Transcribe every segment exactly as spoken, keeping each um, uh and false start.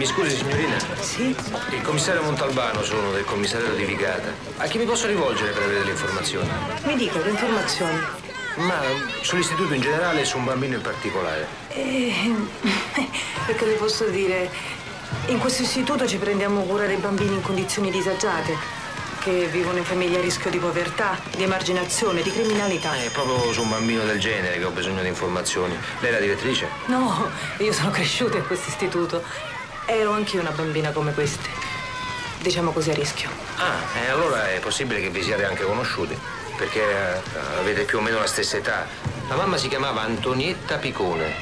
scusi signorina. Sì? Il commissario Montalbano sono del commissariato di Vicata. A chi mi posso rivolgere per avere delle informazioni? Mi dica, che informazioni? Ma sull'istituto in generale e su un bambino in particolare. Eh, perché le posso dire, in questo istituto ci prendiamo cura dei bambini in condizioni disagiate, che vivono in famiglie a rischio di povertà, di emarginazione, di criminalità. È proprio su un bambino del genere che ho bisogno di informazioni. Lei è la direttrice? No, io sono cresciuta in questo istituto. Ero anch'io una bambina come queste. Diciamo così, a rischio. Ah, e allora è possibile che vi siate anche conosciuti, perché eh, avete più o meno la stessa età. La mamma si chiamava Antonietta Picone.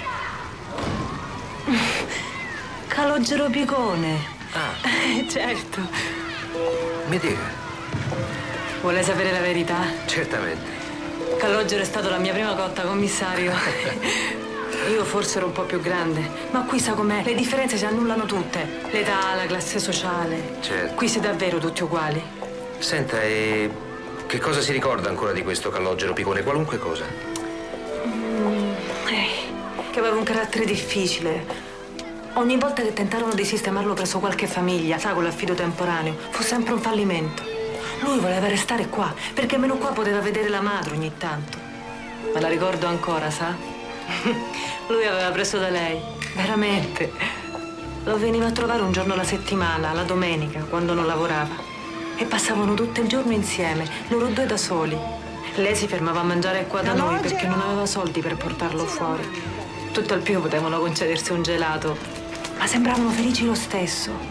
Calogero Picone. Ah. Certo. Mi dica. Vuole sapere la verità? Certamente. Calogero è stato la mia prima cotta, commissario. Io forse ero un po' più grande, ma qui sa com'è, le differenze si annullano tutte. L'età, la classe sociale. Certo. Qui si è davvero tutti uguali. Senta, e che cosa si ricorda ancora di questo Calogero Picone? Qualunque cosa. Mm, eh, che aveva un carattere difficile. Ogni volta che tentarono di sistemarlo presso qualche famiglia, sa, con l'affido temporaneo, fu sempre un fallimento. Lui voleva restare qua, perché almeno qua poteva vedere la madre ogni tanto. Me la ricordo ancora, sa? Lui aveva preso da lei, veramente. Lo veniva a trovare un giorno alla settimana, la domenica, quando non lavorava. E passavano tutto il giorno insieme, loro due da soli. Lei si fermava a mangiare qua da noi perché non aveva soldi per portarlo fuori. Tutto al più potevano concedersi un gelato, ma sembravano felici lo stesso.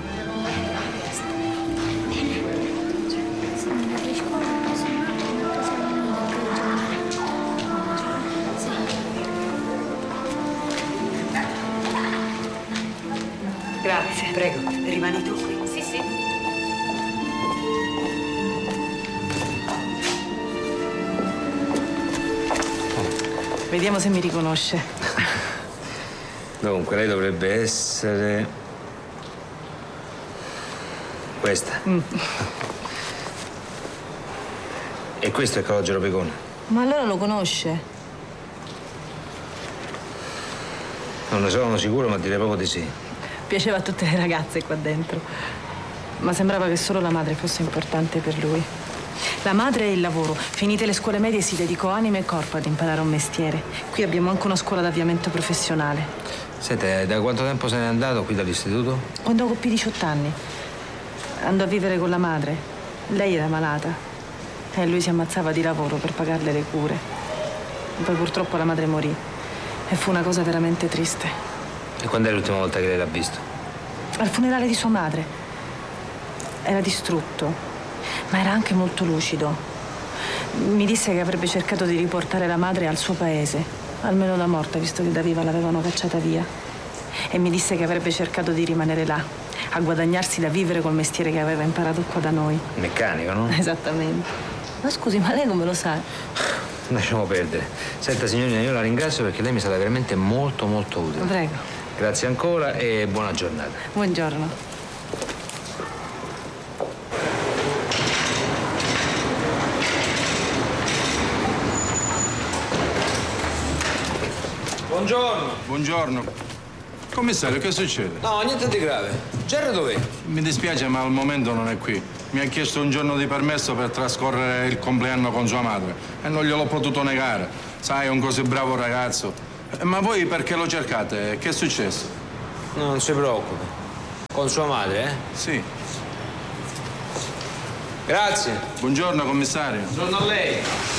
Grazie. Prego, rimani tu qui. Sì, sì. Vediamo se mi riconosce. Dunque, lei dovrebbe essere... questa. Mm. E questo è Calogero Picone? Ma allora lo conosce? Non ne sono sicuro, ma direi proprio di sì. Piaceva a tutte le ragazze qua dentro, ma sembrava che solo la madre fosse importante per lui. La madre e il lavoro. Finite le scuole medie si dedicò anima e corpo ad imparare un mestiere. Qui abbiamo anche una scuola d'avviamento professionale. Senta, da quanto tempo se n'è andato qui dall'istituto? Quando compì diciotto anni. Andò a vivere con la madre. Lei era malata e lui si ammazzava di lavoro per pagarle le cure. Poi purtroppo la madre morì e fu una cosa veramente triste. E quando è l'ultima volta che lei l'ha visto? Al funerale di sua madre. Era distrutto, ma era anche molto lucido. Mi disse che avrebbe cercato di riportare la madre al suo paese, almeno da morta, visto che da viva l'avevano cacciata via. E mi disse che avrebbe cercato di rimanere là, a guadagnarsi da vivere col mestiere che aveva imparato qua da noi. Meccanico, no? Esattamente. Ma scusi, ma lei come lo sa? Lasciamo perdere. Senta, signorina, io la ringrazio perché lei mi è stata veramente molto, molto utile. Prego. Grazie ancora e buona giornata. Buongiorno. Buongiorno. Buongiorno. Commissario, che succede? No, niente di grave. Gerry dov'è? Mi dispiace, ma al momento non è qui. Mi ha chiesto un giorno di permesso per trascorrere il compleanno con sua madre e non gliel'ho potuto negare. Sai, è un così bravo ragazzo. Ma voi perché lo cercate? Che è successo? No, non si preoccupi. Con sua madre, eh? Sì. Grazie. Buongiorno, commissario. Buongiorno a lei.